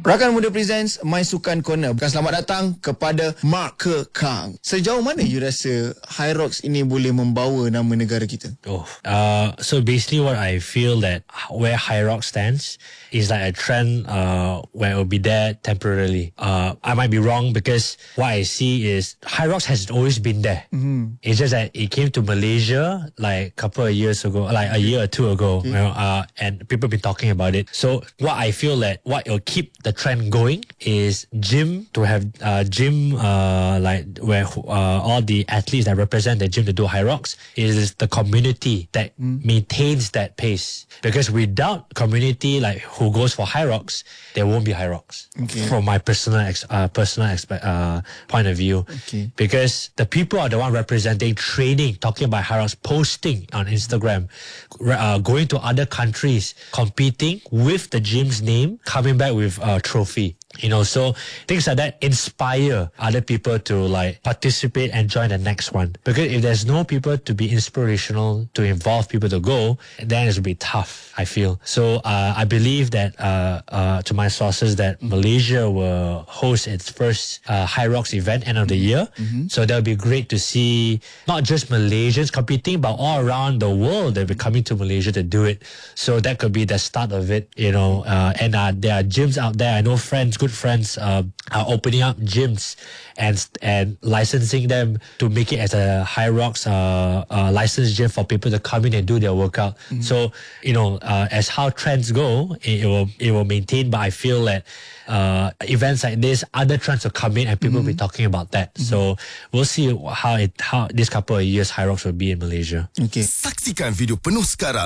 Rakan Muda Presents My Sukan Corner. Selamat datang kepada Mark Kang. Sejauh mana you rasa Hyrox ini boleh membawa nama negara kita? So basically what I feel that where Hyrox stands is like a trend where it will be there temporarily. I might be wrong because what I see is Hyrox has always been there. Mm-hmm. It's just that it came to Malaysia like a couple of years ago, like a year or two ago, you know, and people have been talking about it. So what I feel that what will keep the trend going is gym, to have gym like where all the athletes that represent the gym to do Hyrox is the community that maintains that pace. Because without community like who goes for Hyrox, there won't be Hyrox. Okay. From my personal point of view. Okay. Because the people are the one representing training, talking about Hyrox, posting on Instagram, going to other countries, competing with the gym's name, coming back with a trophy. You know, so things like that inspire other people to like participate and join the next one. Because if there's no people to be inspirational, to involve people to go, then it's will be tough, I feel. So I believe that to my sources that Malaysia will host its first Hyrox event end of the year. Mm-hmm. So that'll be great to see not just Malaysians competing, but all around the world they'll be coming to Malaysia to do it. So that could be the start of it, you know. And there are gyms out there. I know good friends are opening up gyms and licensing them to make it as a Hyrox licensed gym for people to come in and do their workout. Mm-hmm. So, you know, as how trends go, it will maintain. But I feel that events like this, other trends will come in and people will be talking about that. Mm-hmm. So we'll see how this couple of years Hyrox will be in Malaysia. Okay. Saksikan video penuh sekarang